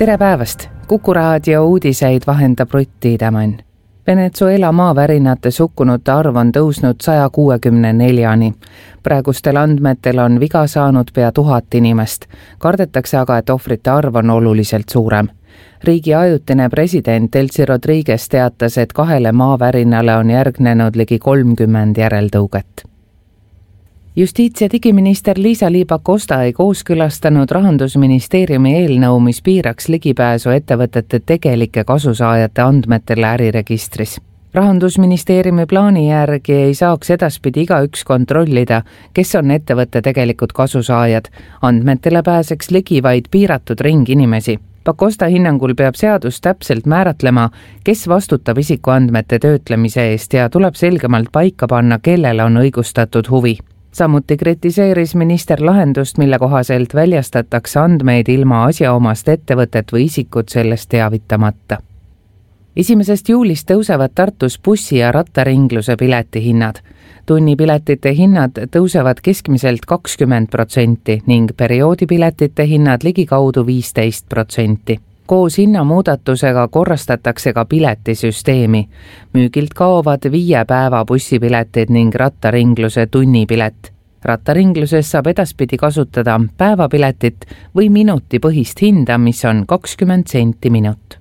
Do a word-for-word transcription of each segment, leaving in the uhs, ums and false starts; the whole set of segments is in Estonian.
tere päevast! Kuku raadio uudiseid vahendab Rutt Tiidemann. Venezuela maavärinate sukkunute arv on tõusnud saja kuuekümne neljani. Praegustel andmetel on viga saanud pea tuhat inimest. Kardetakse aga, et ohvrite arv on oluliselt suurem. Riigi ajutine president Delcy Rodriguez teatas, et kahele maavärinale on järgnenud ligi kolmkümmend järeltõuget. Justiits- ja digiminister Liisa-Ly Pakosta ei kooskõlastanud Rahandusministeeriumi eelnõu, mis piiraks ligipääsu ettevõtete tegelike kasusaajate andmetele äriregistris. Rahandusministeeriumi plaani järgi ei saaks edaspidi igaüks kontrollida, kes on ettevõtte tegelikud kasusaajad. Andmetele pääseks ligi vaid piiratud ring inimesi. Pakosta hinnangul peab seadus täpselt määratlema, kes vastutab isikuandmete töötlemise eest ja tuleb selgemalt paika panna, kellele on õigustatud huvi. Samuti kritiseeris minister lahendust, mille kohaselt väljastatakse andmeid ilma asjaomast ettevõtet või isikut sellest teavitamata. Esimesest juulist tõusevad Tartus bussi- ja rattaringluse piletihinnad. Tunnipiletite hinnad tõusevad keskmiselt kakskümmend protsenti ning perioodipiletite hinnad ligikaudu viisteist protsenti. Koos hinnamuudatusega korrastatakse ka piletisüsteemi. Müügilt kaovad viie päeva bussipiletid ning rattaringluse tunnipilet. Rattaringluses saab edaspidi kasutada päevapiletit või minutipõhist hinda, mis on kakskümmend senti minut.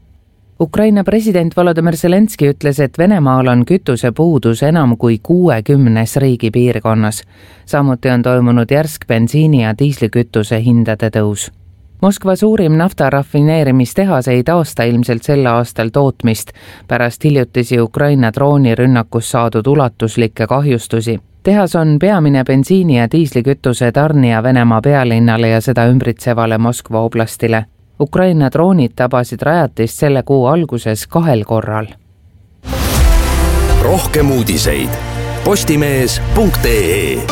Ukraina president Volodymyr Zelenski ütles, et Venemaal on kütusepuudus enam kui kuuekümnes riigi piirkonnas. Samuti on toimunud järsk bensiini ja diislikütuse hindade tõus. Moskva suurim naftarafineerimistehas ei taasta ilmselt sel aastal tootmist pärast hiljutisi Ukraina droonirünnakus saadud ulatuslikke kahjustusi. Tehas on peamine bensiini- ja diislikütuse tarnija Venemaa pealinnale ja seda ümbritsevale Moskva oblastile. Ukraina droonid tabasid rajatist selle kuu alguses kahel korral. Rohkem uudiseid postimees punkt ee.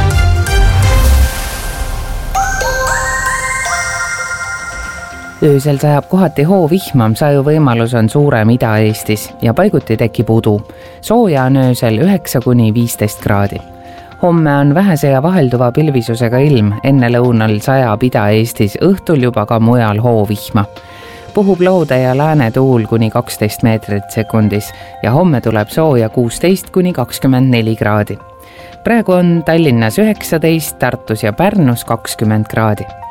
Öösel sajab kohati hoovihma, saju võimalus on suurem Ida-Eestis ja paiguti tekib udu. Sooja on öösel üheksa kuni viisteist kraadi. Homme on vähese ja vahelduva pilvisusega ilm, enne lõunal sajab Ida-Eestis, õhtul juba ka mujal hoovihma. Puhub loode ja lääne tuul kuni kaksteist meetrit sekundis ja homme tuleb sooja kuusteist kuni kakskümmend neli kraadi. Praegu on Tallinnas üheksateist, Tartus ja Pärnus kakskümmend kraadi.